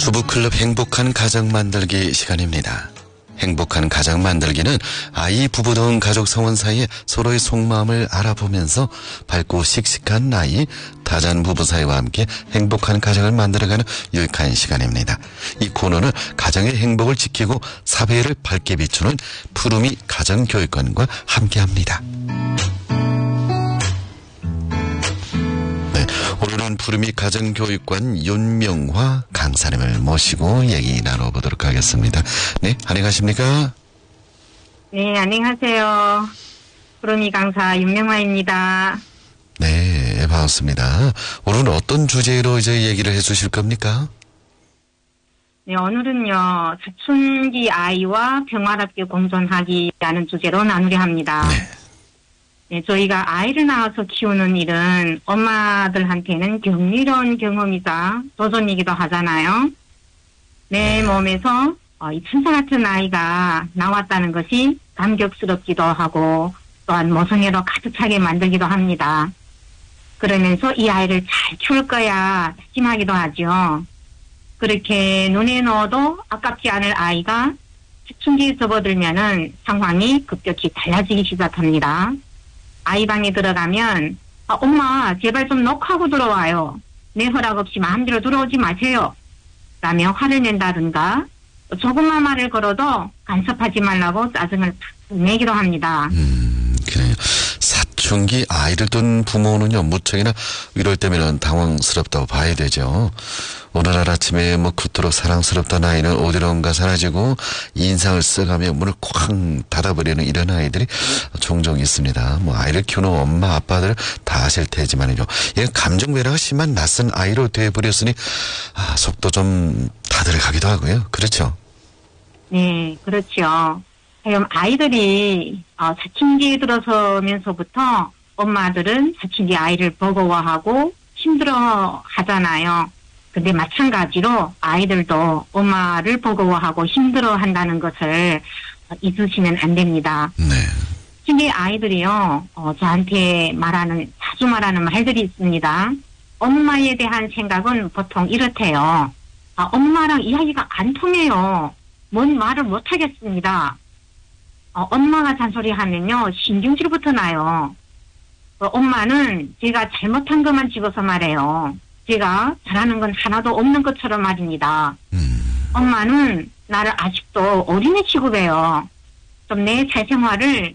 주부클럽 행복한 가정 만들기 시간입니다. 행복한 가정 만들기는 아이, 부부 등 가족 성원 사이에 서로의 속마음을 알아보면서 밝고 씩씩한 아이, 다자는 부부 사이와 함께 행복한 가정을 만들어가는 유익한 시간입니다. 이 코너는 가정의 행복을 지키고 사회를 밝게 비추는 푸르미 가정교육관과 함께합니다. 오늘은 푸르미 가정교육관 윤명화 강사님을 모시고 얘기 나눠보도록 하겠습니다. 네, 안녕하십니까? 네, 안녕하세요. 푸르미 강사 윤명화입니다. 네, 반갑습니다. 오늘은 어떤 주제로 이제 얘기를 해주실 겁니까? 네, 오늘은요, 사춘기 아이와 평화롭게 공존하기라는 주제로 나누려 합니다. 네. 네, 저희가 아이를 낳아서 키우는 일은 엄마들한테는 경이로운 경험이자 도전이기도 하잖아요. 내 몸에서 이 천사 같은 아이가 나왔다는 것이 감격스럽기도 하고 또한 모성애로 가득 차게 만들기도 합니다. 그러면서 이 아이를 잘 키울 거야 다짐하기도 하죠. 그렇게 눈에 넣어도 아깝지 않을 아이가 사춘기에 접어들면은 상황이 급격히 달라지기 시작합니다. 아이 방에 들어가면 엄마 제발 좀 녹화하고 들어와요. 내 허락 없이 마음대로 들어오지 마세요. 라며 화를 낸다든가 조금만 말을 걸어도 간섭하지 말라고 짜증을 팍 내기도 합니다. 그래요. 사춘기 아이를 둔 부모는요, 무척이나 이럴 때면은 당황스럽다고 봐야 되죠. 어느 날 아침에 그토록 사랑스럽던 아이는 어디론가 사라지고 인상을 써가며 문을 쾅 닫아버리는 이런 아이들이 종종 있습니다. 아이를 키우는 엄마 아빠들 다 아실 테지만요, 감정 변화가 심한 낯선 아이로 돼버렸으니 속도 좀 다들어가기도 하고요. 그렇죠? 네, 그렇죠. 그럼 아이들이 사춘기에 들어서면서부터 엄마들은 사춘기 아이를 버거워하고 힘들어 하잖아요. 근데 마찬가지로 아이들도 엄마를 버거워하고 힘들어 한다는 것을 잊으시면 안 됩니다. 네. 사춘기 아이들이요, 저한테 자주 말하는 말들이 있습니다. 엄마에 대한 생각은 보통 이렇대요. 엄마랑 이야기가 안 통해요. 뭔 말을 못 하겠습니다. 엄마가 잔소리하면요, 신경질부터 나요. 엄마는 제가 잘못한 것만 집어서 말해요. 제가 잘하는 건 하나도 없는 것처럼 말입니다. 엄마는 나를 아직도 어린애 취급해요. 좀 내 사생활을